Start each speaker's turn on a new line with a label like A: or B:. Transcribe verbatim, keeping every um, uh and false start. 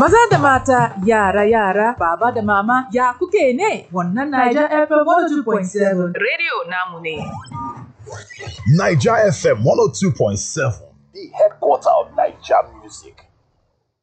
A: Maza da mata, yara yara, baba da mama, ya kuke ne? Wannan Niger F M one oh two point seven. Radio namu ne.
B: Niger F M one oh two point seven, the headquarter of Niger music.